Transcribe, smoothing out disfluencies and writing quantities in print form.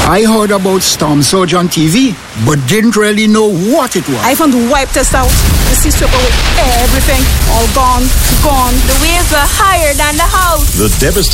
I heard about storm surge on TV, but didn't really know what it was. I found the wipe test out. The sea swept away everything. All gone. The waves were higher than the house. The devastating